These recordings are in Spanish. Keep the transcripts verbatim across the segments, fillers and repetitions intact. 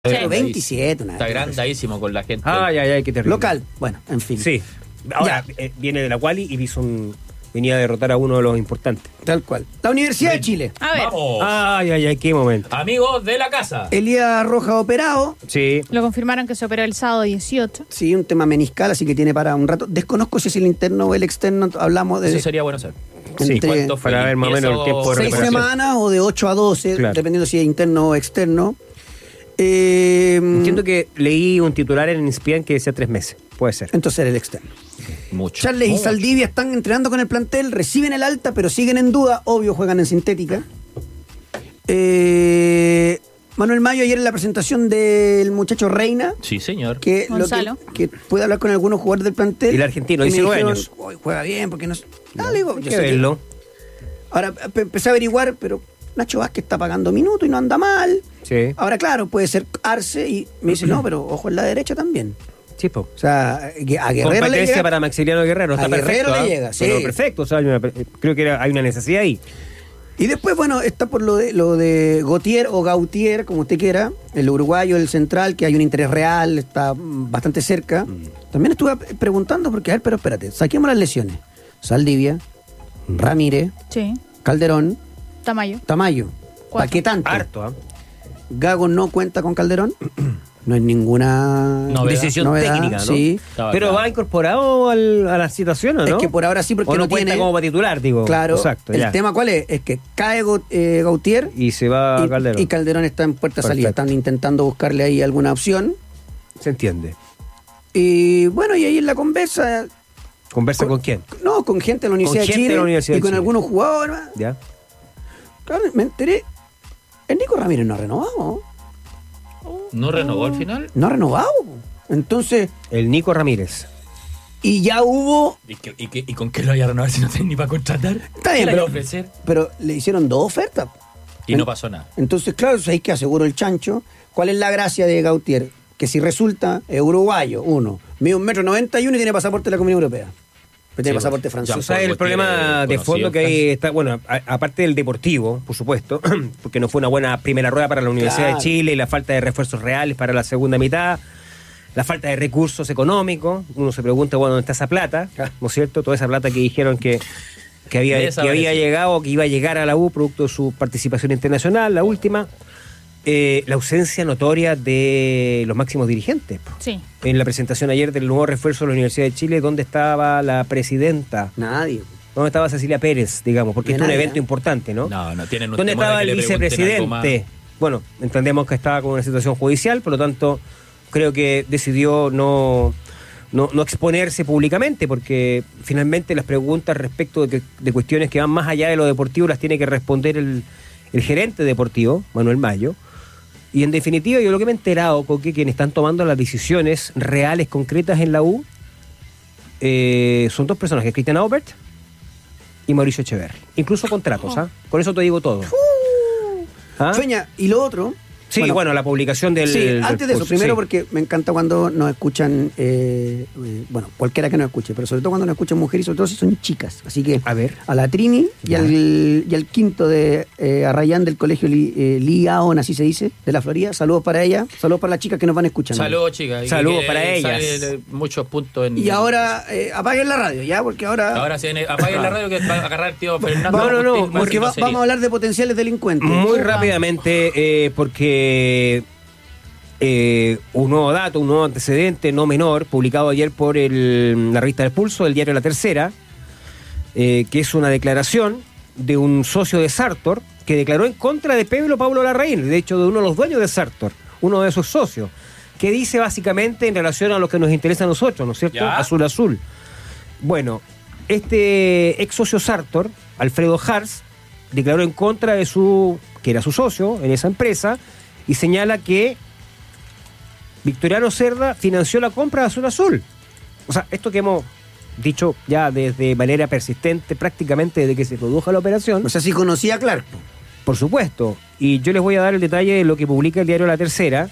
Sí. veintisiete, una Está grandísimo con la gente. Ay, ay, ay, qué terrible. local. Bueno, en fin. Sí. Ahora eh, viene de la Quali y hizo un, venía a derrotar a uno de los importantes. Tal cual. La Universidad de Chile. A ver, Vamos. Ay, ay, ay, qué momento. Amigos de la casa. Elías Rojas operado. Sí. lo confirmaron que se operó el sábado dieciocho. Sí, un tema meniscal, así que tiene para un rato. Desconozco si es el interno o el externo. Hablamos de Eso sería bueno saber. Sí, entre ¿Cuánto fue? para ver más o menos el tiempo de seis recuperación. semanas o de ocho a doce, Claro. dependiendo si es interno o externo. Eh, Entiendo que leí un titular en E S P N que decía tres meses. Puede ser. Entonces era el externo. Mucho. Charles y Mucho. Saldivia están entrenando con el plantel, reciben el alta, pero siguen en duda. Obvio, juegan en sintética. Eh, Manuel Mayo ayer en la presentación del muchacho Reina, Sí, señor. que, lo Gonzalo. que, que puede hablar con algunos jugadores del plantel. Y el argentino, y me diecinueve dijeron, años. "Uy, juega bien, porque no... Ah, le digo, Hay yo que sé que- verlo. Ahora pe- empecé a averiguar, pero Nacho Vázquez está pagando minutos y no anda mal. Sí. Ahora, claro, puede ser Arce y me dice, no, pero ojo en la derecha también. Sí, po. O sea, a Guerrero le Competencia llega, para Maximiliano Guerrero. Está A Guerrero perfecto. le ¿ah? llega, sí. Pero perfecto. O sea, hay una- creo que era- hay una necesidad ahí. Y después, bueno, está por lo de lo de Gautier o Gautier, como usted quiera, el uruguayo, el central, que hay un interés real, está mm, bastante cerca. También estuve preguntando, porque, a ver, pero espérate, saquemos las lesiones. Saldivia, Ramírez, Sí. Calderón, Tamayo. Tamayo. ¿Para Cuatro. qué tanto? Harto, ¿ah? Gago no cuenta con Calderón. No es ninguna Novedad. Decisión novedad, técnica, ¿no? Sí. Estaba Pero claro. va incorporado al- a la situación, ¿o no? Es que por ahora sí, porque o no, no cuenta tiene- como para titular, digo. Claro. Exacto, el ya. tema cuál es, es que cae Go- eh, Gautier Y se va y, Calderón. y Calderón está en puerta de salida. Perfecto. Están intentando buscarle ahí alguna opción. Se entiende. Y bueno, y ahí en la conversa, ¿Conversa con, quién? no, con gente de la Universidad de gente de Chile la Universidad y de con Chile. algunos jugadores. ¿Ya? Claro, me enteré. El Nico Ramírez no ha renovado. ¿No renovó al final? No ha renovado. Entonces, El Nico Ramírez. y ya hubo. ¿Y, qué- y qué- y con qué lo vaya a renovar si no tiene ni para contratar? Está bien, ¿Qué le pero, va a ofrecer? pero le hicieron dos ofertas. Y no pasó nada. Entonces, claro, ahí que aseguró el chancho. ¿Cuál es la gracia de Gautier? Que si resulta, es uruguayo, uno, mide un metro noventa y uno y tiene pasaporte de la Comunidad Europea. Pero tiene Sí, pasaporte pues, francés. O sea, el Gautier problema es de conocido fondo que en hay Francia. está, bueno, a- aparte del deportivo, por supuesto, porque no fue una buena primera rueda para la Universidad Claro. de Chile y la falta de refuerzos reales para la segunda mitad, la falta de recursos económicos, uno se pregunta, bueno, ¿dónde está esa plata? ¿No es cierto? Toda esa plata que dijeron que, que, había, que Desapareció. había llegado, que iba a llegar a la U producto de su participación internacional, la última. Eh, la ausencia notoria de los máximos dirigentes. po. Sí. En la presentación ayer del nuevo refuerzo de la Universidad de Chile, ¿dónde estaba la presidenta? Nadie. ¿Dónde estaba Cecilia Pérez, digamos? Porque De es un nadie, evento ¿eh? importante, ¿no? No, no tienen un ¿Dónde temor de estaba que el le pregunten algo más. vicepresidente? Bueno, entendemos que estaba con una situación judicial, por lo tanto, creo que decidió no, no, no exponerse públicamente, porque finalmente las preguntas respecto de, que- de cuestiones que van más allá de lo deportivo las tiene que responder el, el gerente deportivo, Manuel Mayo. Y en definitiva, yo lo que me he enterado, con que quienes están tomando las decisiones reales, concretas en la U, eh, son dos personas, que es Cristian Aubert y Mauricio Echeverri. Incluso contratos, ¿ah? Con eso te digo todo. ¿Ah? Sueña, y lo otro. Sí, bueno, la publicación del... Sí, del antes de eso, post, primero sí. porque me encanta cuando nos escuchan, eh, eh, bueno, cualquiera que nos escuche, pero sobre todo cuando nos escuchan mujeres y sobre todo si son chicas. Así que A ver. a la Trini y Ya. al, y al quinto de eh, Arrayán del colegio Li, eh, Liaon, así se dice, de la Florida. Saludos para ella, saludos para las chicas que nos van escuchando. Saludos, chicas. Y Saludos que para ellas. sale muchos puntos en. Y ahora eh, apaguen la radio, ¿ya? Porque ahora... Ahora sí, apaguen la radio que va a agarrar el tío Fernando. No, no, no, Agustín, porque va- Martín, vamos a hablar de potenciales delincuentes. Muy Upa. rápidamente, eh, porque eh, un nuevo dato, un nuevo antecedente no menor, publicado ayer por el- la revista del Pulso, del diario La Tercera, eh, que es una declaración de un socio de Sartor que declaró en contra de Pedro Pablo Larraín, de hecho de uno de los dueños de Sartor, uno de sus socios, que dice básicamente en relación a lo que nos interesa a nosotros, ¿no es cierto? ¿Ya? Azul Azul. Bueno, este ex socio Sartor, Alfredo Hars, declaró en contra de su, que era su socio en esa empresa, y señala que Victoriano Cerda financió la compra de Azul Azul. O sea, esto que hemos dicho ya desde manera persistente, prácticamente desde que se produjo la operación, O sea, si conocía a Clark. por supuesto. Y yo les voy a dar el detalle de lo que publica el diario La Tercera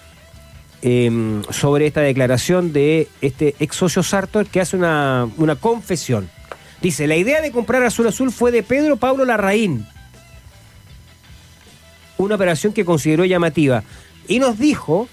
eh, sobre esta declaración de este ex socio Sartor, que hace una, una confesión. Dice, la idea de comprar Azul Azul fue de Pedro Pablo Larraín. Una operación que consideró llamativa. y nos dijo